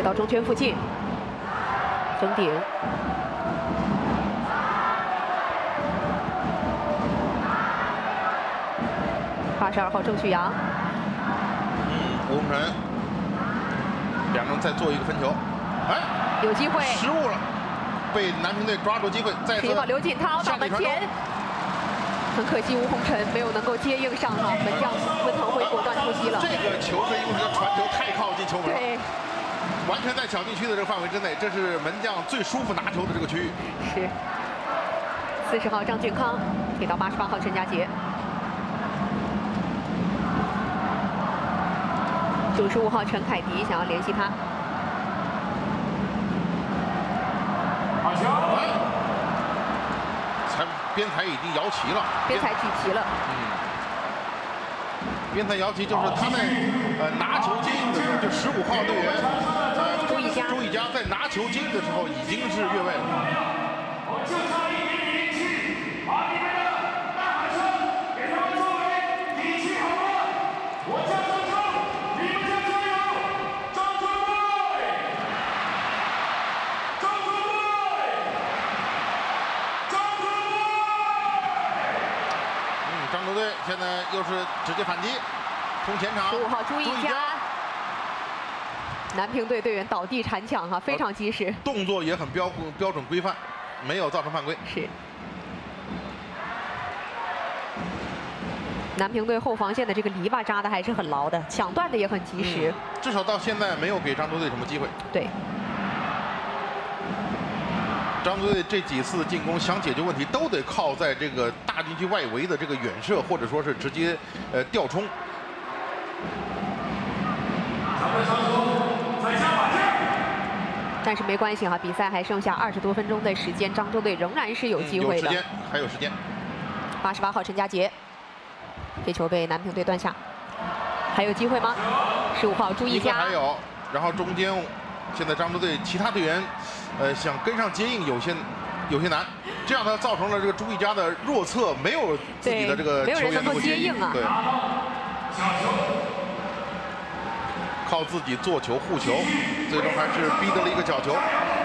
到中圈附近，争顶。 82号郑旭阳， 吴洪辰，两个人再做一个分球，哎， 有机会， 失误了，被南平队抓住机会，再次 11号刘锦涛到门前，很可惜吴洪辰没有能够接应上哈，门将温腾辉果断出击了。 这个球是因为这个传球太靠近球门了， 对， 完全在小禁区的这个范围之内，这是门将最舒服拿球的这个区域。 是。40号张俊康给到88号陈佳杰。 95号陈凯迪想要联系他， 边裁已经摇旗了， 边裁举旗了。 边裁摇旗就是他在拿球接应的时候，就15号队员朱一佳在拿球接应的时候已经是越位了。 漳州队现在又是直接反击，冲前场。 15号朱一佳，南平队队员倒地铲抢哈，非常及时， 动作也很标准规范，没有造成犯规。 是。南平队后防线的这个篱笆扎的还是很牢的，抢断的也很及时。 至少到现在没有给漳州队什么机会。 对。 漳州队这几次进攻想解决问题，都得靠在这个大禁区外围的这个远射，或者说是直接吊冲。 但是没关系哈，比赛还剩下20多分钟的时间，漳州队仍然是有机会的。 有时间，还有时间。 88号陈佳杰，这球被南平队断下，还有机会吗？15号朱一佳还有，然后中间现在漳州队其他队员。 想跟上接应有些难，这样呢造成了这个朱一佳的弱侧没有自己的这个球员能够接应啊。对，靠自己做球护球，最终还是逼得了一个角球。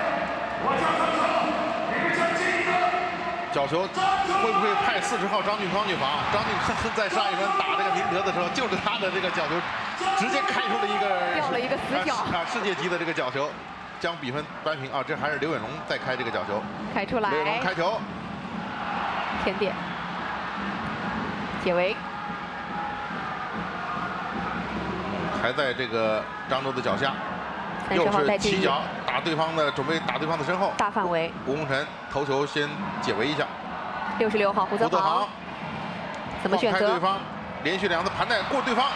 角球会不会派40号张俊康去防？张俊康在上一轮打这个明德的时候，就是他的这个角球直接开出了一个掉了一个死角世界级的这个角球。 将比分扳平啊！这还是刘远龙在开这个角球， 开出来。 刘远龙开球， 甜点，解围， 还在这个漳州的脚下，又是起脚打对方的，准备打对方的身后， 大范围。 吴洪辰头球先解围一下。 66号胡泽航，怎么选择？ 对方连续2次盘带过对方，